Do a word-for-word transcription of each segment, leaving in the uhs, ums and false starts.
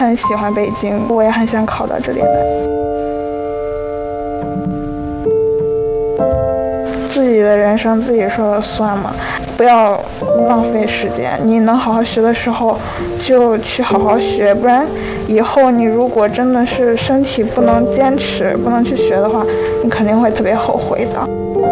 很喜欢北京，我也很想考到这里来。自己的人生自己说了算嘛，不要浪费时间。你能好好学的时候，就去好好学，不然以后你如果真的是身体不能坚持，不能去学的话，你肯定会特别后悔的。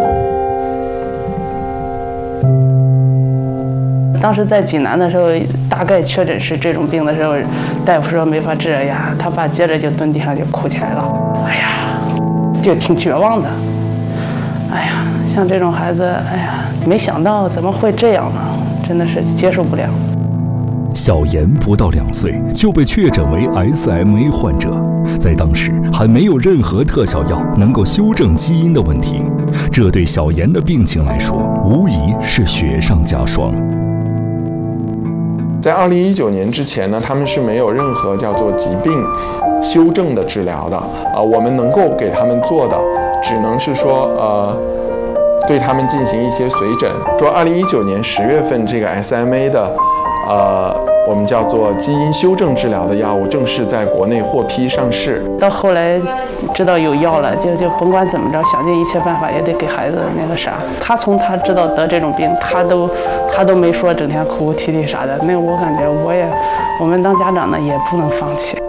当时在济南的时候，大概确诊是这种病的时候，大夫说没法治呀，他爸接着就蹲地上就哭起来了，哎呀，就挺绝望的。哎呀，像这种孩子，哎呀，没想到怎么会这样呢？真的是接受不了。 小妍不到两岁就被确诊为 S M A 患者，在当时还没有任何特效药能够修正基因的问题，这对小妍的病情来说，无疑是雪上加霜。 在二零一九年之前呢，他们是没有任何叫做疾病修正的治疗的啊、呃，我们能够给他们做的，只能是说呃，对他们进行一些随诊。说二零一九年十月份这个 S M A 的，呃，我们叫做基因修正治疗的药物正式在国内获批上市。 到后来知道有药了，就就甭管怎么着，想尽一切办法也得给孩子那个啥。他从他知道得这种病，他都他都没说整天哭哭啼啼啥的。那我感觉我也，我们当家长的也不能放弃。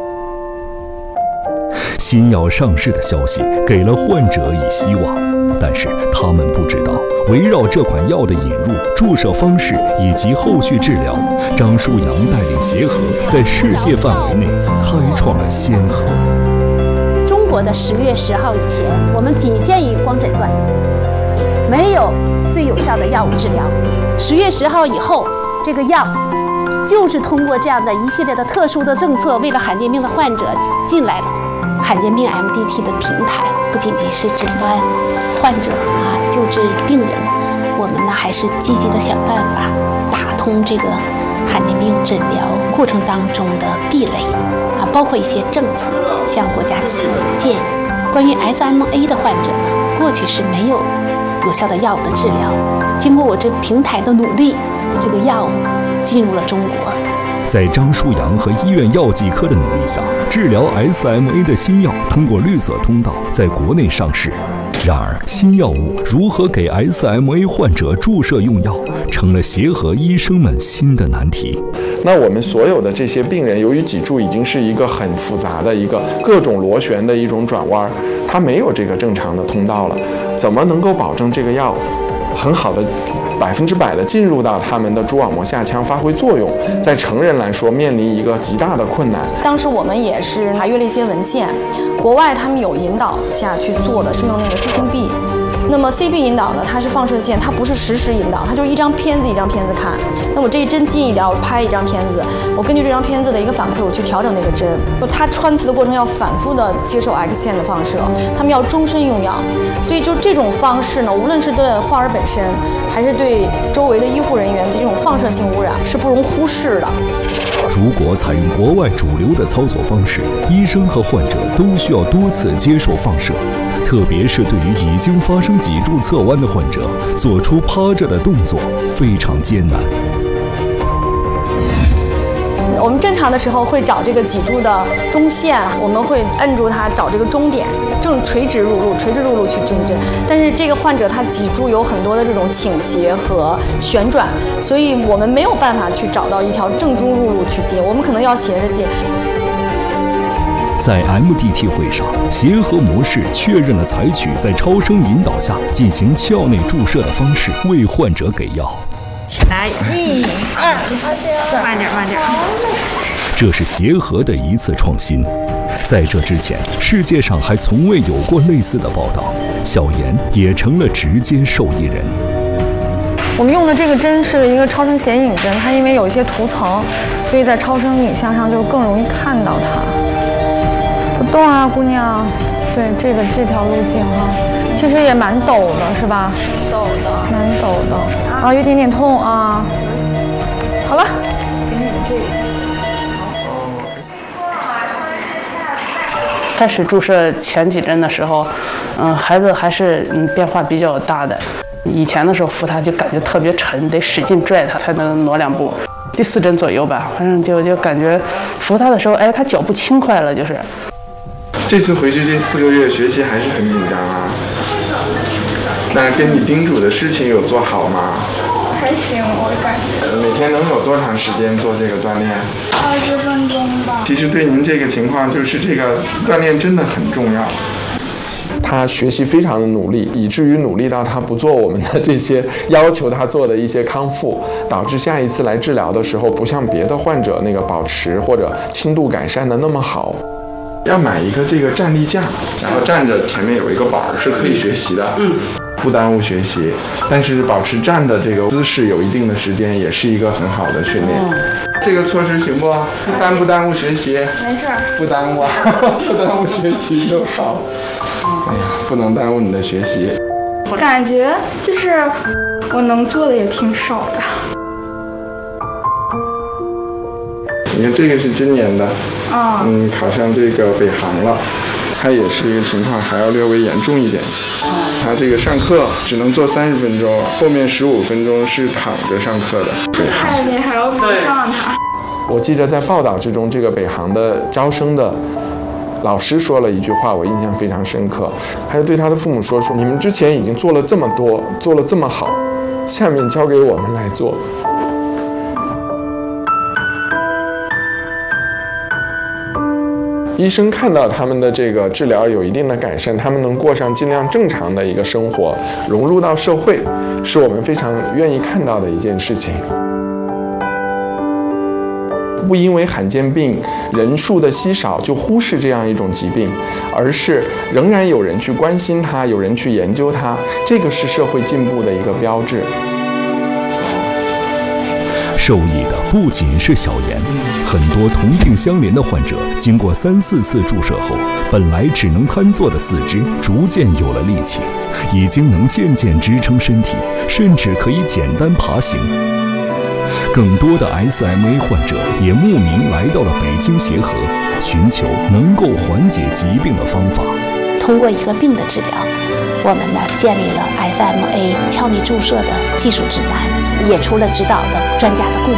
新药上市的消息给了患者以希望，但是他们不知道，围绕这款药的引入、注射方式以及后续治疗，张舒扬带领协和在世界范围内开创了先河。 中国的十月十号以前，我们仅限于光诊断，没有最有效的药物治疗。十月十号以后，这个药就是通过这样的一系列的特殊的政策，为了罕见病的患者进来了。罕见病 M D T 的平台不仅仅是诊断患者啊，救治病人，我们呢还是积极的想办法打通这个罕见病诊疗过程当中的壁垒啊，包括一些政策，向国家所建议。关于 S M A 的患者呢，过去是没有有效的药物的治疗，经过我这平台的努力，这个药物进入了中国。 在张舒扬和医院药剂科的努力下，治疗 S M A 的新药通过绿色通道在国内上市。然而，新药物如何给 S M A 患者注射用药，成了协和医生们新的难题。 那我们所有的这些病人，由于脊柱已经是一个很复杂的一个各种螺旋的一种转弯，它没有这个正常的通道了，怎么能够保证这个药很好的百分之百的进入到他们的蛛网膜下腔发挥作用，在成人来说面临一个极大的困难。 当时我们也是查阅了一些文献，国外他们有引导下去做的是用那个 C P B。那么 C P 引导呢，它是放射线，它不是实时引导，它就是一张片子一张片子看。那我这一针近一点，我拍一张片子，我根据这张片子的一个反馈，我去调整那个针。它穿刺的过程要反复的接受 X 线的放射，他们要终身用药。所以就这种方式呢，无论是对患儿本身，还是对周围的医护人员的这种放射性污染，是不容忽视的。 如果采用国外主流的操作方式，医生和患者都需要多次接受放射，特别是对于已经发生脊柱侧弯的患者，做出趴着的动作非常艰难。 我们正常的时候会找这个脊柱的中线，我们会摁住它找这个终点，正垂直入路，垂直入路去针针。但是这个患者他脊柱有很多的这种倾斜和旋转，所以我们没有办法去找到一条正中入路去接，我们可能要斜着接。 在 M D T 会上，协和模式确认了采取在超声引导下进行鞘内注射的方式，为患者给药。 来，一、二、三，慢点，慢点。 这是协和的一次创新。在这之前，世界上还从未有过类似的报道，小妍也成了直接受益人。 我们用的这个针是一个超声显影针，它因为有一些涂层，所以在超声影像上就更容易看到它。不动啊，姑娘。对，这个这条路径哈、啊，其实也蛮陡的，是吧？ 陡的， 蛮陡的。啊，有点点痛啊。好了，给你这个。 开始注射前几针的时候，嗯，孩子还是嗯变化比较大的。以前的时候扶他就感觉特别沉，得使劲拽他才能挪两步。 第四针左右吧，反正就就感觉扶他的时候，哎，他脚步轻快了，就是。 这次回去这四个月学习还是很紧张啊。那跟你叮嘱的事情有做好吗？ 还行，我感觉。 每天能有多长时间做这个锻炼？ 二十分钟吧。 其实对您这个情况，就是这个锻炼真的很重要。他学习非常的努力，以至于努力到他不做我们的这些要求他做的一些康复，导致下一次来治疗的时候，不像别的患者那个保持或者轻度改善的那么好。要买一个这个站立架，然后站着前面有一个板是可以学习的，嗯，不耽误学习。但是保持站的这个姿势有一定的时间，也是一个很好的训练。嗯、这个措施行不？耽不耽误学习？ 没事， 不耽误啊，不耽误学习就好。哎呀，不能耽误你的学习。 我感觉就是我能做的也挺少的。 你看这个是今年的， 啊、 嗯，考上这个北航了，他也是一个情况，还要略微严重一点。他这个上课只能做三十分钟，后面十五分钟是躺着上课的。 太厉害了，我不上他。 我记得在报道之中，这个北航的招生的老师说了一句话，我印象非常深刻。他就对他的父母说：“说你们之前已经做了这么多，做了这么好，下面交给我们来做。”医生看到他们的这个治疗有一定的改善，他们能过上尽量正常的一个生活，融入到社会，是我们非常愿意看到的一件事情。不因为罕见病人数的稀少就忽视这样一种疾病，而是仍然有人去关心它，有人去研究它，这个是社会进步的一个标志。 受益的不仅是小严，很多同病相怜的患者，经过三四次注射后，本来只能瘫坐的四肢逐渐有了力气，已经能渐渐支撑身体，甚至可以简单爬行。更多的 S M A 患者也慕名来到了北京协和，寻求能够缓解疾病的方法。 通过一个病的治疗，我们呢建立了 S M A 鞘内注射的技术指南，也出了指导的专家的顾问。